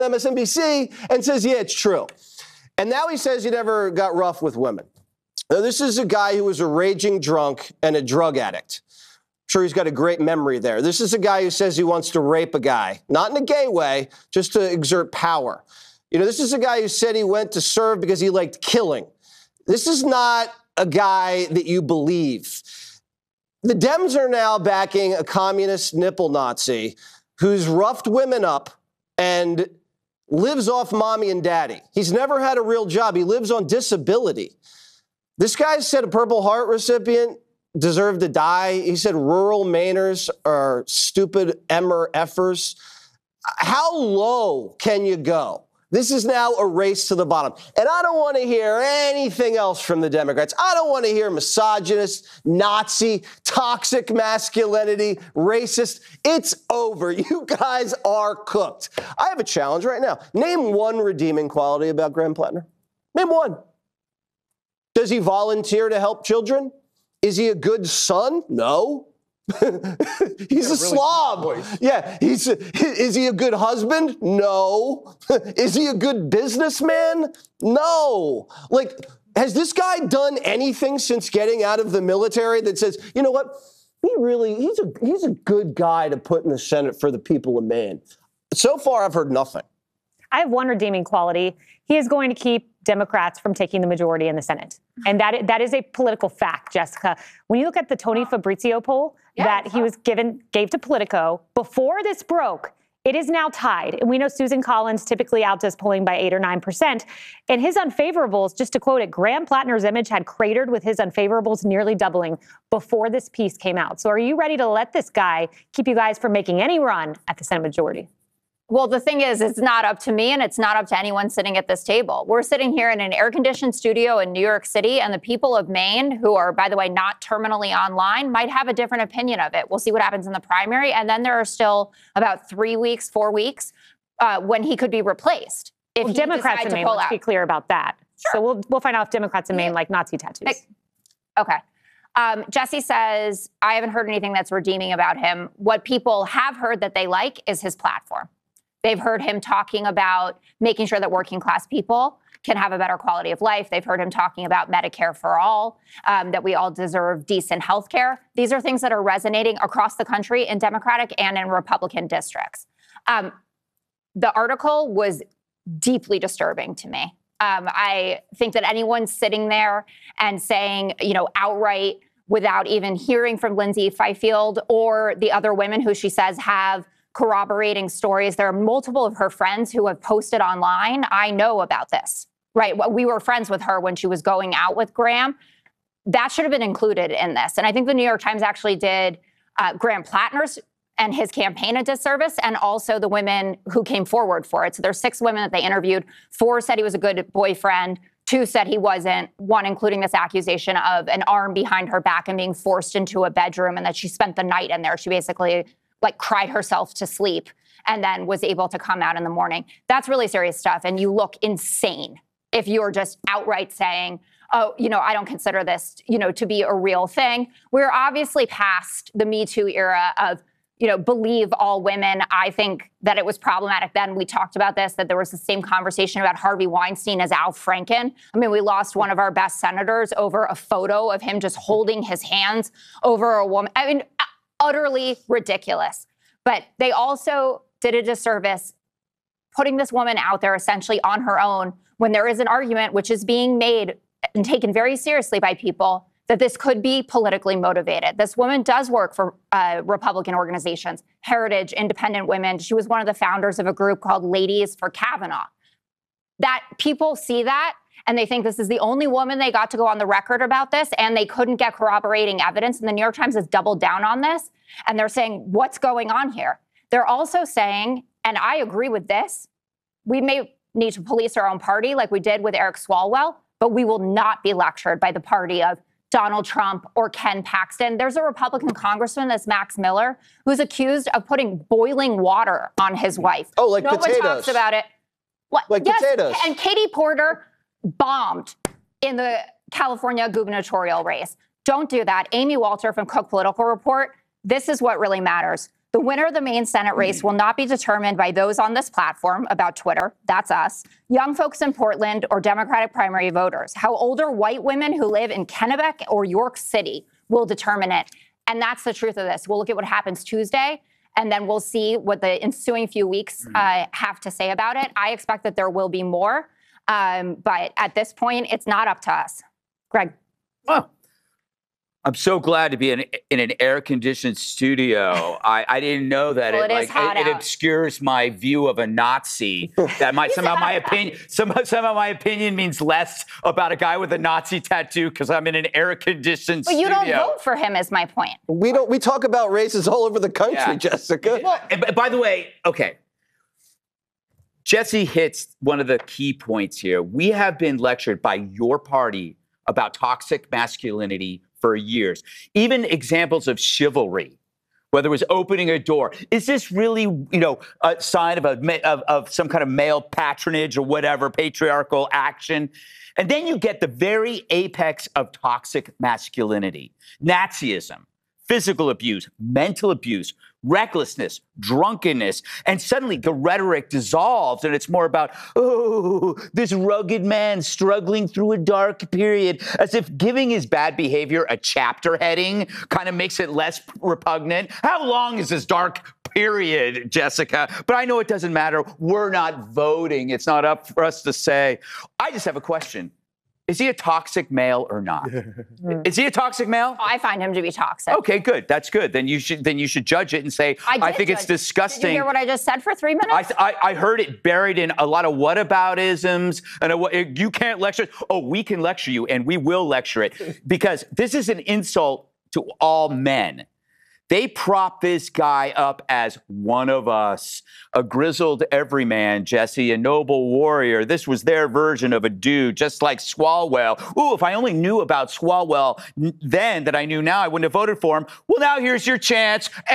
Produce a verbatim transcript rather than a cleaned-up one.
M S N B C and says, yeah, it's true. And now he says he never got rough with women. Now, this is a guy who was a raging drunk and a drug addict. I'm sure he's got a great memory there. This is a guy who says he wants to rape a guy, not in a gay way, just to exert power. You know, this is a guy who said he went to serve because he liked killing. This is not a guy that you believe. The Dems are now backing a communist nipple Nazi who's roughed women up and lives off mommy and daddy. He's never had a real job. He lives on disability. This guy said a Purple Heart recipient deserved to die. He said rural Mainers are stupid M R Fers. How low can you go? This is now a race to the bottom. And I don't want to hear anything else from the Democrats. I don't want to hear misogynist, Nazi, toxic masculinity, racist. It's over. You guys are cooked. I have a challenge right now. Name one redeeming quality about Graham Plattner. Name one. Does he volunteer to help children? Is he a good son? No. He's a, a really slob. Yeah. He's a, is he a good husband? No. Is he a good businessman? No. Like, has this guy done anything since getting out of the military that says, you know what? He really, he's a, he's a good guy to put in the Senate for the people of Maine. So far, I've heard nothing. I have one redeeming quality. He is going to keep Democrats from taking the majority in the Senate. And that that is a political fact, Jessica. When you look at the Tony Fabrizio poll yeah, that he was given gave to Politico before this broke, it is now tied. And we know Susan Collins typically outdoes polling by eight or nine percent. And his unfavorables, just to quote it, Graham Plattner's image had cratered with his unfavorables nearly doubling before this piece came out. So are you ready to let this guy keep you guys from making any run at the Senate majority? Well, the thing is, it's not up to me and it's not up to anyone sitting at this table. We're sitting here in an air-conditioned studio in New York City, and the people of Maine, who are, by the way, not terminally online, might have a different opinion of it. We'll see what happens in the primary. And then there are still about three weeks, four weeks uh, when he could be replaced. If well, Democrats in Maine, let's out. be clear about that. Sure. So we'll, we'll find out if Democrats in Maine yeah. like Nazi tattoos. Okay. Um, Jesse says, I haven't heard anything that's redeeming about him. What people have heard that they like is his platform. They've heard him talking about making sure that working class people can have a better quality of life. They've heard him talking about Medicare for all, um, that we all deserve decent health care. These are things that are resonating across the country in Democratic and in Republican districts. Um, the article was deeply disturbing to me. Um, I think that anyone sitting there and saying, you know, outright, without even hearing from Lindsay Fifield or the other women who she says have corroborating stories. There are multiple of her friends who have posted online. I know about this, right? We were friends with her when she was going out with Graham. That should have been included in this. And I think the New York Times actually did uh, Graham Plattner's and his campaign a disservice, and also the women who came forward for it. So there's six women that they interviewed. Four said he was a good boyfriend. Two said he wasn't. One, including this accusation of an arm behind her back and being forced into a bedroom, and that she spent the night in there. She basically like cried herself to sleep and then was able to come out in the morning. That's really serious stuff. And you look insane if you're just outright saying, oh, you know, I don't consider this, you know, to be a real thing. We're obviously past the Me Too era of, you know, believe all women. I think that it was problematic then. We talked about this, that there was the same conversation about Harvey Weinstein as Al Franken. I mean, we lost one of our best senators over a photo of him just holding his hands over a woman. I mean, utterly ridiculous. But they also did a disservice putting this woman out there essentially on her own when there is an argument which is being made and taken very seriously by people that this could be politically motivated. This woman does work for uh, Republican organizations, Heritage, Independent Women. She was one of the founders of a group called Ladies for Kavanaugh. That people see that and they think this is the only woman they got to go on the record about this, and they couldn't get corroborating evidence. And the New York Times has doubled down on this, and they're saying, what's going on here? They're also saying, and I agree with this, we may need to police our own party like we did with Eric Swalwell, but we will not be lectured by the party of Donald Trump or Ken Paxton. There's a Republican congressman, that's Max Miller, who's accused of putting boiling water on his wife. Oh, like no potatoes. No one talks about it. What? Like yes, potatoes. And Katie Porter bombed in the California gubernatorial race. Don't do that. Amy Walter from Cook Political Report, this is what really matters. The winner of the main Senate race will not be determined by those on this platform about Twitter, that's us, young folks in Portland, or Democratic primary voters. How older white women who live in Kennebec or York City will determine it. And that's the truth of this. We'll look at what happens Tuesday, and then we'll see what the ensuing few weeks uh, have to say about it. I expect that there will be more, um, but at this point, it's not up to us. Greg. Oh. I'm so glad to be in, in an air-conditioned studio. I, I didn't know that Well, it, it like is hot it, it out. obscures my view of a Nazi. That might somehow my opinion somehow, somehow my opinion means less about a guy with a Nazi tattoo because I'm in an air-conditioned But studio. you don't vote for him, is my point. We don't. We talk about races all over the country, Yeah. Jessica. Well, and b- by the way, okay. Jesse hits one of the key points here. We have been lectured by your party about toxic masculinity for years. Even examples of chivalry, whether it was opening a door. Is this really, you know, a sign of, a, ma- of, of some kind of male patronage or whatever, patriarchal action? And then you get the very apex of toxic masculinity, Nazism, physical abuse, mental abuse, recklessness, drunkenness, and suddenly the rhetoric dissolves and it's more about, oh, this rugged man struggling through a dark period, as if giving his bad behavior a chapter heading kind of makes it less repugnant. How long is this dark period, Jessica? But I know it doesn't matter. We're not voting. It's not up for us to say. I just have a question. Is he a toxic male or not? Is he a toxic male? I find him to be toxic. Okay, good. That's good. Then you should then you should judge it and say, I, I, did think it's judge- disgusting. Did you hear what I just said for three minutes? I, I, I heard it buried in a lot of whataboutisms and a, what- you can't lecture. Oh, we can lecture you and we will lecture it because this is an insult to all men. They prop this guy up as one of us, a grizzled everyman, Jesse, a noble warrior. This was their version of a dude, just like Swalwell. Ooh, if I only knew about Swalwell then that I knew now, I wouldn't have voted for him. Well, now here's your chance.